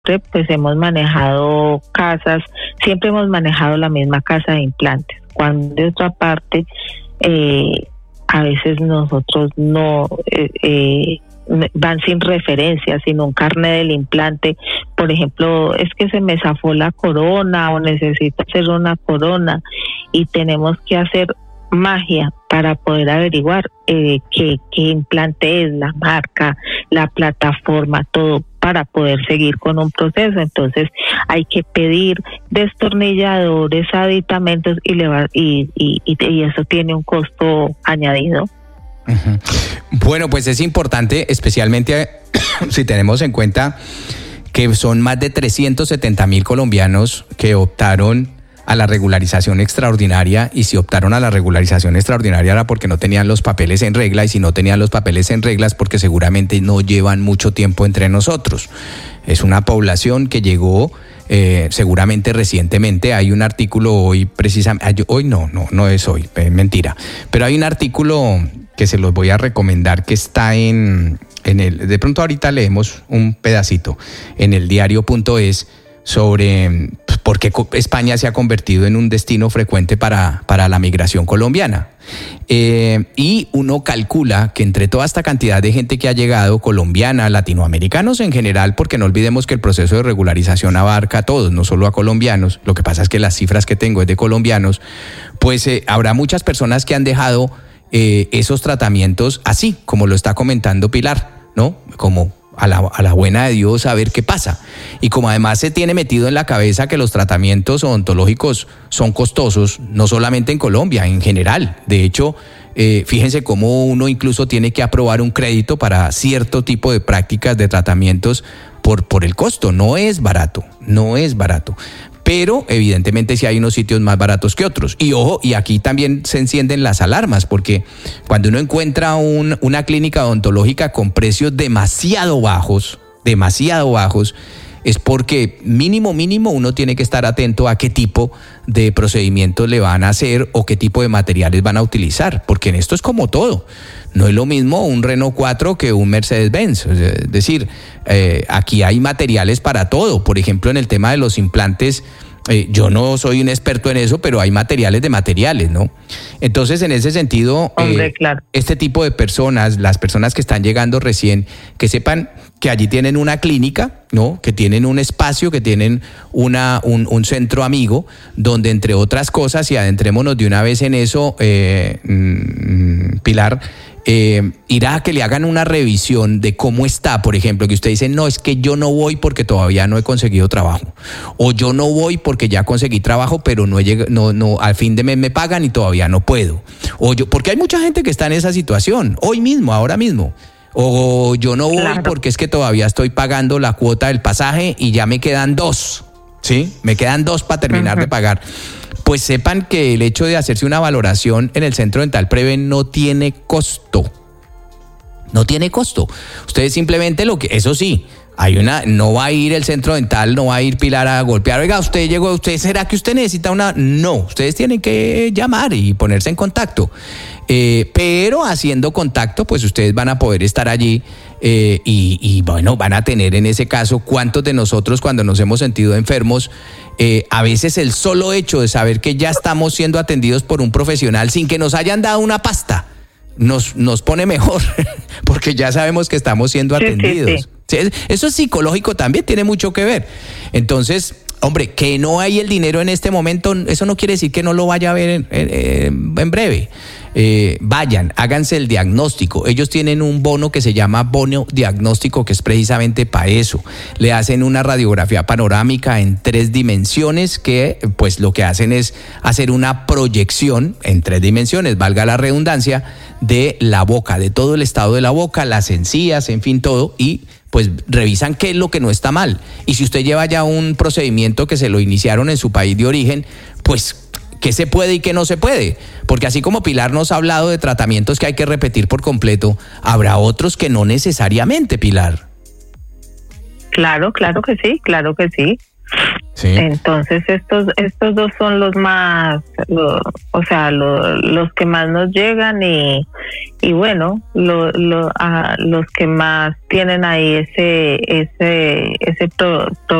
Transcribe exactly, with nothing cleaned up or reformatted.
pues hemos manejado casas, siempre hemos manejado la misma casa de implantes. Cuando de otra parte, eh, a veces nosotros no eh, eh, van sin referencia, sin un carnet del implante. Por ejemplo, es que se me zafó la corona o necesito hacer una corona y tenemos que hacer magia para poder averiguar eh, qué, qué implante es, la marca, la plataforma, todo, para poder seguir con un proceso. Entonces hay que pedir destornilladores, aditamentos y, le va, y, y, y, y eso tiene un costo añadido. Uh-huh. Bueno, pues es importante, especialmente si tenemos en cuenta que son más de trescientos setenta mil colombianos que optaron a la regularización extraordinaria, y si optaron a la regularización extraordinaria era porque no tenían los papeles en regla, y si no tenían los papeles en reglas porque seguramente no llevan mucho tiempo entre nosotros. Es una población que llegó eh, seguramente recientemente. Hay un artículo hoy precisamente, hoy no, no, no es hoy, eh, mentira, pero hay un artículo que se los voy a recomendar que está en, en el, de pronto ahorita leemos un pedacito en el diario punto es sobre por qué España se ha convertido en un destino frecuente para, para la migración colombiana. Eh, y uno calcula que entre toda esta cantidad de gente que ha llegado, colombiana, latinoamericanos en general, porque no olvidemos que el proceso de regularización abarca a todos, no solo a colombianos, lo que pasa es que las cifras que tengo es de colombianos, pues eh, habrá muchas personas que han dejado eh, esos tratamientos así, como lo está comentando Pilar, ¿no? Como A la, a la buena de Dios, a ver qué pasa. Y como además se tiene metido en la cabeza que los tratamientos odontológicos son costosos, no solamente en Colombia, en general. De hecho, eh, fíjense cómo uno incluso tiene que aprobar un crédito para cierto tipo de prácticas de tratamientos por, por el costo. No es barato, no es barato. Pero evidentemente sí hay unos sitios más baratos que otros. Y ojo, y aquí también se encienden las alarmas, porque cuando uno encuentra un, una clínica odontológica con precios demasiado bajos, demasiado bajos, es porque mínimo, mínimo uno tiene que estar atento a qué tipo de procedimientos le van a hacer o qué tipo de materiales van a utilizar, porque en esto es como todo. No es lo mismo un Renault cuatro que un Mercedes-Benz. Es decir, eh, aquí hay materiales para todo. Por ejemplo, en el tema de los implantes, eh, yo no soy un experto en eso, pero hay materiales de materiales, ¿no? Entonces, en ese sentido, Hombre, eh, claro. este tipo de personas, las personas que están llegando recién, que sepan que allí tienen una clínica, ¿no? Que tienen un espacio, que tienen una, un, un centro amigo, donde entre otras cosas, y adentrémonos de una vez en eso, eh, mm, Pilar, eh, irá a que le hagan una revisión de cómo está, por ejemplo, que usted dice, no, es que yo no voy porque todavía no he conseguido trabajo, o yo no voy porque ya conseguí trabajo, pero no he llegado, no, no, al fin de mes me pagan y todavía no puedo, o yo, porque hay mucha gente que está en esa situación, hoy mismo, ahora mismo. O yo no voy claro. porque es que todavía estoy pagando la cuota del pasaje y ya me quedan dos, ¿sí? Me quedan dos para terminar uh-huh. de pagar. Pues sepan que el hecho de hacerse una valoración en el Centro Dental Preven no tiene costo. No tiene costo. Ustedes simplemente lo que, eso sí, hay una, no va a ir el centro dental, no va a ir Pilar a golpear, oiga, usted llegó, usted, ¿será que usted necesita una? No, ustedes tienen que llamar y ponerse en contacto. Eh, pero haciendo contacto, pues ustedes van a poder estar allí eh, y, y bueno, van a tener en ese caso, ¿cuántos de nosotros cuando nos hemos sentido enfermos, eh, a veces el solo hecho de saber que ya estamos siendo atendidos por un profesional sin que nos hayan dado una pasta, nos, nos pone mejor, porque ya sabemos que estamos siendo atendidos. Sí, sí, sí. Eso es psicológico también, tiene mucho que ver. Entonces, hombre, que no hay el dinero en este momento, eso no quiere decir que no lo vaya a ver en, en, en breve. Eh, vayan, háganse el diagnóstico. Ellos tienen un bono que se llama bono diagnóstico, que es precisamente para eso. Le hacen una radiografía panorámica en tres dimensiones, que pues lo que hacen es hacer una proyección en tres dimensiones, valga la redundancia, de la boca, de todo el estado de la boca, las encías, en fin, todo, y pues revisan qué es lo que no está mal. Y si usted lleva ya un procedimiento que se lo iniciaron en su país de origen, pues qué se puede y qué no se puede. Porque así como Pilar nos ha hablado de tratamientos que hay que repetir por completo, habrá otros que no necesariamente, Pilar. Claro, claro que sí, claro que sí. Sí. Entonces estos estos dos son los más, lo, o sea, lo, los que más nos llegan y, y bueno, lo, lo, a, los que más tienen ahí ese ese ese pro, pro